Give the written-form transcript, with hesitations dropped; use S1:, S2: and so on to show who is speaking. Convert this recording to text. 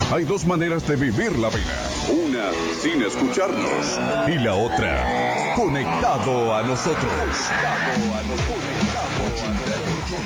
S1: Hay dos maneras de vivir la vida. Una sin escucharnos y la otra conectado a nosotros.